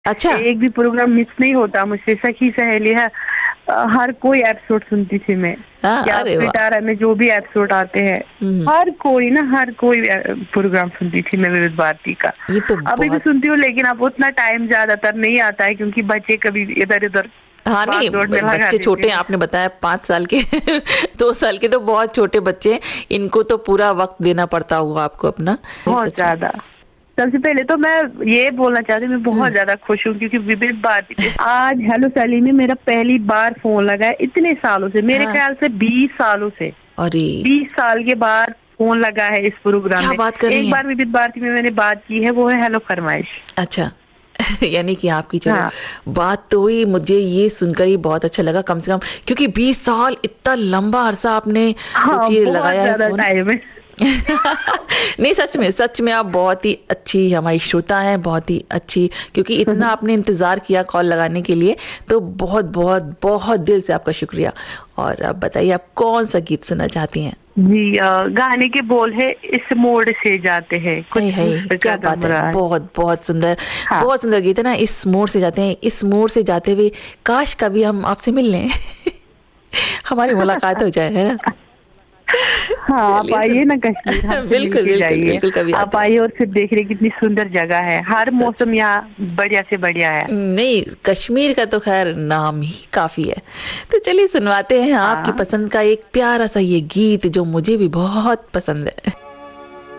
अच्छा। एक भी प्रोग्राम मिस नहीं होता मुझसे। सखी सहेली है, हर कोई एपिसोड सुनती थी मैं। हाँ, क्या अरे वाह। पिटारा में जो भी एपिसोड आते हैं, हम्म। हर कोई प्रोग्राम सुनती थी मैं विविध भारती का। ये तो अभी भी बहुत। सुनती हूँ, लेकिन अब उतना टाइम ज्यादातर नहीं आता है क्योंकि बच्चे कभी इधर उधर हाँ भाग नहीं, दौड़ में लगा बच्चे देते छोटे हैं, हैं। आपने बताया 5 साल के 2 साल के तो बहुत छोटे बच्चे हैं, इनको तो पूरा वक्त देना पड़ता होगा आपको अपना। बहुत सच में। ज्यादा। सबसे पहले तो मैं ये बोलना चाहती हूँ, मैं बहुत ज्यादा खुश हूँ क्योंकि विविध भारती पे आज हेलो सैली में मेरा पहली बार फोन लगा है इतने सालों से, मेरे हाँ। ख्याल से 20 सालों से। अरे 20 साल के बाद फोन लगा है इस प्रोग्राम क्या में। बात कर रही एक हैं। बार विविध भारती में मैंने बात की है, वो है हेलो फरमाइश। अच्छा यानी कि आपकी, चलो हाँ बात तो हुई, मुझे ये सुनकर ही बहुत अच्छा लगा कम से कम, क्योंकि 20 साल इतना लंबा अरसा आपने हाँ, सोचिए बहुत लगाया है ज्यादा फोन। टाइम है। नहीं सच में, सच में आप बहुत ही अच्छी हमारी श्रोता हैं, बहुत ही अच्छी, क्योंकि इतना आपने इंतजार किया कॉल लगाने के लिए, तो बहुत बहुत बहुत दिल से आपका शुक्रिया। और अब बताइए आप कौन सा गीत सुनना चाहती हैं। जी, गाने के बोल है इस मोड़ से जाते हैं है कुछ है, मुझ क्या बात कदम है, रहा है। बहुत बहुत सुंदर। हाँ बहुत सुंदर गीत है ना, इस मोड़ से जाते हैं, इस मोड़ से जाते हुए काश कभी हम आपसे मिल लें हमारी मुलाकात हो जाए, है ना। हाँ, आप चलिए आइए ना कश्मीर, हमसे बिल्कुल मिलके बिल्कुल जाइए। बिल्कुल, कभी आप आते हैं। आइए और फिर देख रहे कितनी सुंदर जगह है, हर सच। मौसम यहाँ बढ़िया से बढ़िया है। नहीं, कश्मीर का तो खैर नाम ही काफी है। तो चलिए सुनवाते हैं आपकी हाँ पसंद का एक प्यारा सा ये गीत जो मुझे भी बहुत पसंद है।